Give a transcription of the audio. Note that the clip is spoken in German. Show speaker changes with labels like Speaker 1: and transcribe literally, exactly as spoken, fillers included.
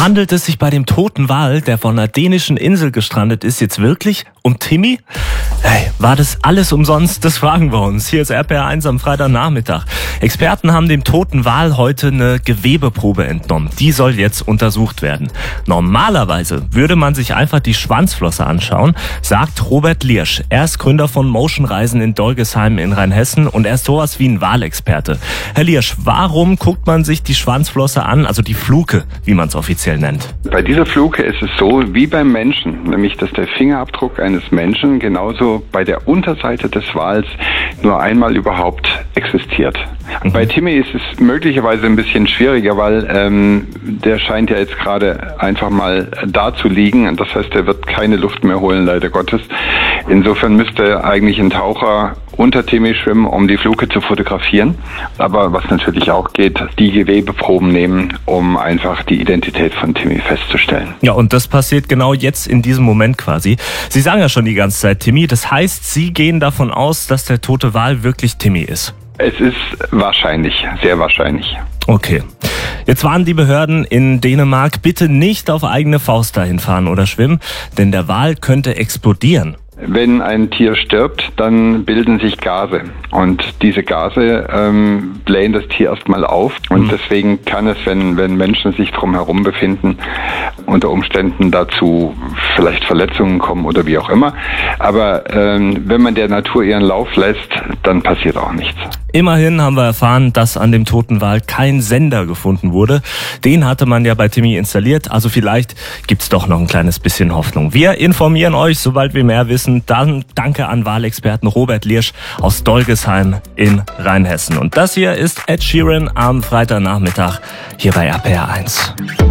Speaker 1: Handelt es sich bei dem toten Wal, der von einer dänischen Insel gestrandet ist, jetzt wirklich um Timmy? Hey, war das alles umsonst? Das fragen wir uns. Hier ist R P R eins am Freitagnachmittag. Experten haben dem toten Wal heute eine Gewebeprobe entnommen. Die soll jetzt untersucht werden. Normalerweise würde man sich einfach die Schwanzflosse anschauen, sagt Robert Liersch. Er ist Gründer von Motion Reisen in Dolgesheim in Rheinhessen und er ist sowas wie ein Walexperte. Herr Liersch, warum guckt man sich die Schwanzflosse an, also die Fluke, wie man es offiziell nennt?
Speaker 2: Bei dieser Fluke ist es so wie beim Menschen, nämlich dass der Fingerabdruck eines Menschen genauso bei der Unterseite des Wals nur einmal überhaupt existiert. Mhm. Bei Timmy ist es möglicherweise ein bisschen schwieriger, weil ähm, der scheint ja jetzt gerade einfach mal da zu liegen. Das heißt, er wird keine Luft mehr holen, leider Gottes. Insofern müsste eigentlich ein Taucher unter Timmy schwimmen, um die Fluke zu fotografieren. Aber was natürlich auch geht, die Gewebeproben nehmen, um einfach die Identität von Timmy festzustellen.
Speaker 1: Ja, und das passiert genau jetzt in diesem Moment quasi. Sie sagen ja schon die ganze Zeit Timmy. Das heißt, Sie gehen davon aus, dass der tote Wal wirklich Timmy ist.
Speaker 2: Es ist wahrscheinlich, sehr wahrscheinlich.
Speaker 1: Okay. Jetzt warnen die Behörden in Dänemark, bitte nicht auf eigene Faust dahin fahren oder schwimmen, denn der Wal könnte explodieren.
Speaker 2: Wenn ein Tier stirbt, dann bilden sich Gase und diese Gase ähm, blähen das Tier erstmal auf und mhm. deswegen kann es, wenn, wenn Menschen sich drumherum befinden, unter Umständen dazu vielleicht Verletzungen kommen oder wie auch immer. Aber ähm, wenn man der Natur ihren Lauf lässt, dann passiert auch nichts.
Speaker 1: Immerhin haben wir erfahren, dass an dem toten Wal kein Sender gefunden wurde. Den hatte man ja bei Timmy installiert, also vielleicht gibt's doch noch ein kleines bisschen Hoffnung. Wir informieren euch, sobald wir mehr wissen. Dann danke an Walexperten Robert Liersch aus Dolgesheim in Rheinhessen. Und das hier ist Ed Sheeran am Freitagnachmittag hier bei R P R eins.